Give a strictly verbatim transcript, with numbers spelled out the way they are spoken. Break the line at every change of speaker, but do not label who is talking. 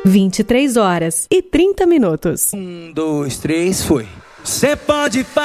vinte e três horas e trinta minutos.
Um, dois, três, foi. Cê pode